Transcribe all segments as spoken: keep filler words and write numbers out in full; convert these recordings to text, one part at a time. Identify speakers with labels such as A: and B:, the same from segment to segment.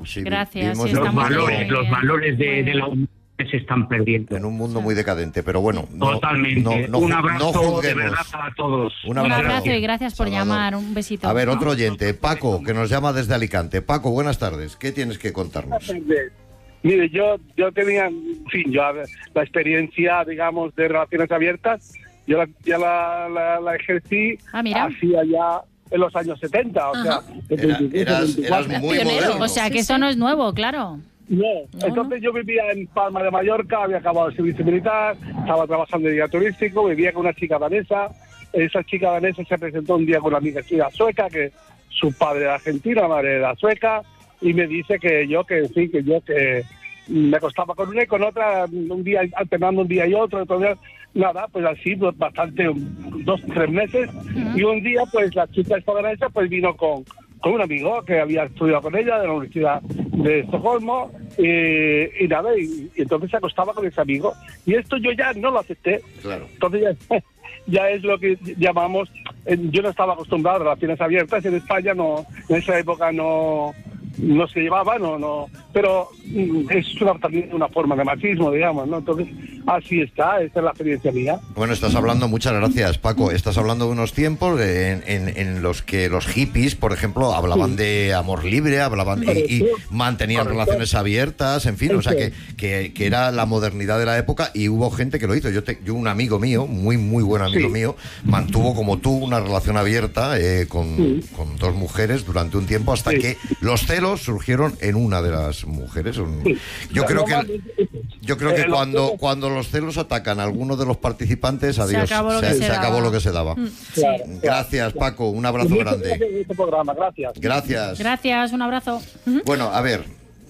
A: Sí,
B: Gracias.
A: vivimos
B: Sí,
A: en
C: Los
A: un
B: estamos
A: mundo-
C: valores,
B: muy
C: los
B: bien.
C: valores de,
B: Muy
C: de
B: bien.
C: la humanidad se están perdiendo.
A: en un mundo muy decadente, pero bueno, no,
C: Totalmente.
A: no, no,
C: un
A: no
C: abrazo de
A: juzguemos.
C: verdad para todos.
A: Un
B: Un
A: abrazo.
B: abrazo y gracias por
A: Salvador.
B: llamar. Un besito.
A: A ver, otro oyente, Paco, que nos llama desde Alicante. Paco, buenas tardes. ¿Qué tienes que contarnos?
D: Mire, yo yo tenía, en fin, yo la experiencia, digamos, de relaciones abiertas, yo la, ya la, la, la ejercí
B: Ah, mira.
D: hacía ya en los años setenta, o
B: Ajá.
D: sea,
A: Era-
D: veintitrés,
A: eras,
D: veinticuatro.
A: eras muy
B: Pionero.
A: moderno.
B: O sea, que esto no es nuevo, claro.
D: No,
B: No,
D: entonces yo vivía en Palma de Mallorca, había acabado el servicio militar, estaba trabajando de guía turístico, vivía con una chica danesa. Esa chica danesa se presentó un día con una amiga suya sueca, que su padre era argentino, la madre era sueca, y me dice que yo, que en fin, que yo que me acostaba con una y con otra, un día alternando un día y otro, otro día, nada, pues así, pues bastante, un- dos, tres meses, y un día, pues la chica esta danesa, pues vino con, con un amigo que había estudiado con ella de la Universidad de Estocolmo, y, y nada, y, y entonces se acostaba con ese amigo, y esto yo ya no lo acepté.
A: Claro.
D: Entonces ya, ya es lo que llamamos, eh, yo no estaba acostumbrado a relaciones abiertas, en España no, en esa época no, no se llevaba, no, no, pero mm, es una, también una forma de machismo, digamos, ¿no? Entonces, así está, esta es la experiencia mía.
A: Bueno, estás hablando, muchas gracias, Paco. Estás hablando de unos tiempos en, en- en los que los hippies, por ejemplo, hablaban
D: Sí.
A: de amor libre, hablaban y, y
D: Correcto.
A: mantenían
D: Correcto.
A: relaciones abiertas, en fin, o sea que,
D: Eso
A: que, que era la modernidad de la época y hubo gente que lo hizo. Yo, te- yo un amigo mío, muy, muy buen amigo
D: Sí.
A: mío, mantuvo como tú una relación abierta eh, con,
D: Sí.
A: con dos mujeres durante un tiempo hasta
D: Sí.
A: que los celos surgieron en una de las mujeres. Un-
D: Sí.
A: Yo creo que...
D: Normalmente,
A: Yo creo que
D: eh, los
A: cuando,
D: celos-
A: cuando los celos atacan a alguno de los participantes, adiós,
B: acabó lo que
A: se,
B: se
A: se acabó
B: daba.
A: lo que se daba.
B: Mm, sí.
D: Claro.
A: Gracias, Paco, un abrazo
D: Muchas
A: grande.
D: gracias por este programa, gracias.
A: Gracias.
B: Gracias, un abrazo. Ujú.
A: Bueno, a ver,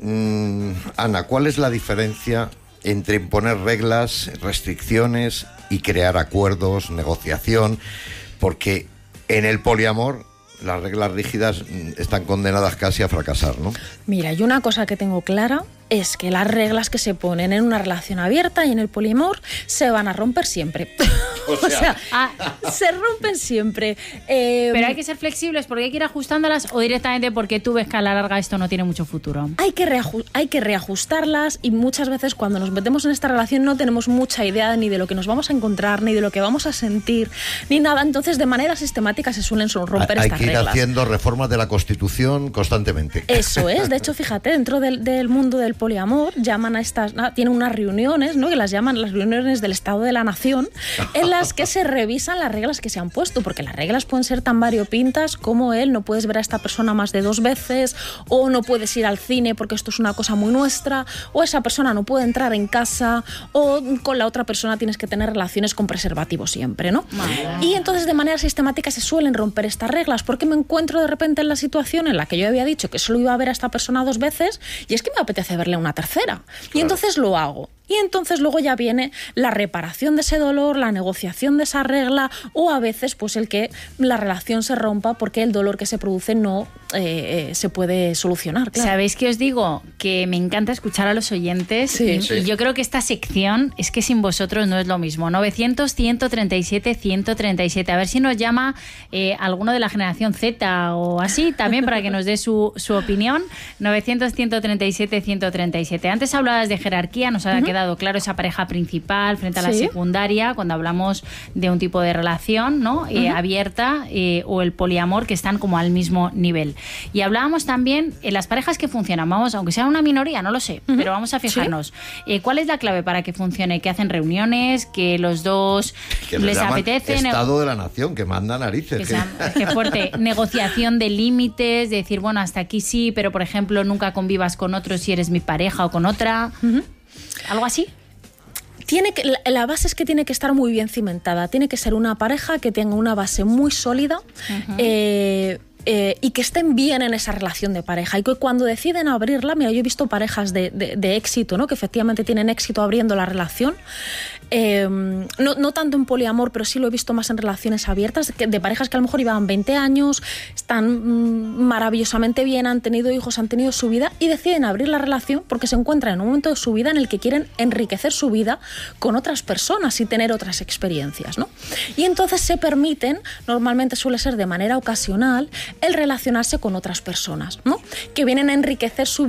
A: mm, Ana, ¿cuál es la diferencia entre imponer reglas, restricciones y crear acuerdos, negociación? Porque en el poliamor las reglas rígidas mm, están condenadas casi a fracasar, ¿no?
E: Mira, y una cosa que tengo clara es que las reglas que se ponen en una relación abierta y en el poliamor se van a romper siempre.
A: O
E: O
A: sea-
E: sea,
B: Ah,
E: se rompen siempre. Eh,
B: pero hay que ser flexibles porque hay que ir ajustándolas o directamente porque tú ves que a la larga esto no tiene mucho futuro.
E: hay que, reaju- hay que reajustarlas y muchas veces cuando nos metemos en esta relación no tenemos mucha idea ni de lo que nos vamos a encontrar, ni de lo que vamos a sentir, ni nada. Entonces, de manera sistemática se suelen son- romper
A: Hay
E: estas
A: que ir
E: reglas.
A: haciendo reformas de la Constitución constantemente.
E: Eso es, de hecho, fíjate, dentro del, del mundo del poliamor llaman a estas, ah, tienen unas reuniones, ¿no? Que las llaman las reuniones del Estado de la Nación, en las que se revisan las reglas que se han puesto, porque las reglas pueden ser tan variopintas como el no puedes ver a esta persona más de dos veces, o no puedes ir al cine porque esto es una cosa muy nuestra, o esa persona no puede entrar en casa, o con la otra persona tienes que tener relaciones con preservativo siempre, ¿no? Y entonces de manera sistemática se suelen romper estas reglas, porque me encuentro de repente en la situación en la que yo había dicho que solo iba a ver a esta persona dos veces y es que me apetece verle una tercera. Y entonces lo hago. Y entonces luego ya viene la reparación de ese dolor, la negociación de esa regla o a veces pues el que la relación se rompa porque el dolor que se produce no eh, eh, se puede solucionar. Claro.
B: ¿Sabéis qué os digo? Que me encanta escuchar a los oyentes
E: Sí.
B: y,
A: Sí.
B: y yo creo que esta sección es que sin vosotros no es lo mismo. novecientos, ciento treinta y siete, ciento treinta y siete. A ver si nos llama eh, alguno de la generación Z o así también para que nos dé su, su opinión. novecientos, ciento treinta y siete, ciento treinta y siete. Antes hablabas de jerarquía, nos ha
E: Ujú.
B: quedado claro esa pareja principal frente a la
E: Sí.
B: secundaria cuando hablamos de un tipo de relación, ¿no? Eh,
E: Ujú.
B: abierta eh, o el poliamor que están como al mismo nivel. Y hablábamos también en las parejas que funcionan, vamos, aunque sea una minoría, no lo sé,
E: Ujú.
B: pero vamos a fijarnos. Eh, ¿Cuál es la clave para que funcione? Que hacen reuniones, que los dos
A: Que
B: les
A: llaman
B: apetece. ne-
A: Estado de la Nación, que manda narices.
B: que
A: que-
B: sea- qué fuerte. Negociación de límites, de decir, bueno, hasta aquí sí, pero por ejemplo, nunca convivas con otro si eres mi pareja o con otra.
E: Ujú.
B: ¿Algo así?
E: Tiene que, la, la base es que tiene que estar muy bien cimentada. Tiene que ser una pareja que tenga una base muy sólida.
B: Ujú.
E: eh, eh, y que estén bien en esa relación de pareja y que cuando deciden abrirla, mira, yo he visto parejas de, de, de éxito, ¿no? Que efectivamente tienen éxito abriendo la relación, eh, no, no tanto en poliamor, pero sí lo he visto más en relaciones abiertas, que, de parejas que a lo mejor llevaban veinte años, están mm, maravillosamente bien, han tenido hijos, han tenido su vida y deciden abrir la relación porque se encuentran en un momento de su vida en el que quieren enriquecer su vida con otras personas y tener otras experiencias, ¿no? Y entonces se permiten, normalmente suele ser de manera ocasional, el relacionarse con otras personas, ¿no? Que vienen a enriquecer su